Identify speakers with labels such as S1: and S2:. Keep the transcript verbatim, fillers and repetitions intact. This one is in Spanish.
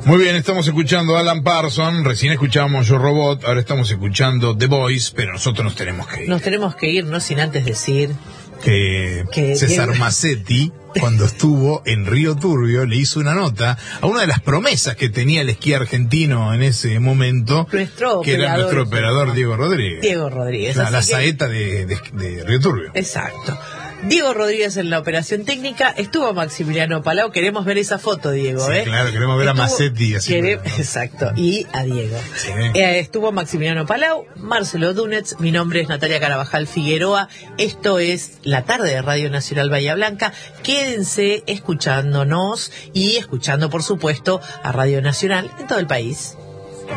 S1: Muy bien, estamos escuchando a Alan Parsons, recién escuchábamos Yo Robot, ahora estamos escuchando The Voice, pero nosotros nos tenemos que ir.
S2: Nos tenemos que ir, no sin antes decir
S1: que,
S2: que
S1: César
S2: que...
S1: Massetti, cuando estuvo en Río Turbio, le hizo una nota a una de las promesas que tenía el esquí argentino en ese momento,
S2: nuestro
S1: que era nuestro operador Diego Rodríguez.
S2: Diego Rodríguez.
S1: La, la
S2: que...
S1: saeta de, de, de Río Turbio.
S2: Exacto. Diego Rodríguez en la operación técnica, estuvo Maximiliano Palau, queremos ver esa foto, Diego,
S1: sí,
S2: ¿eh?
S1: Claro, queremos ver estuvo, a Massetti así.
S2: Quere... Exacto, y a Diego.
S1: Sí.
S2: Eh, estuvo Maximiliano Palau, Marcelo Dunetz, mi nombre es Natalia Carabajal Figueroa, esto es La Tarde de Radio Nacional Bahía Blanca, quédense escuchándonos y escuchando, por supuesto, a Radio Nacional en todo el país.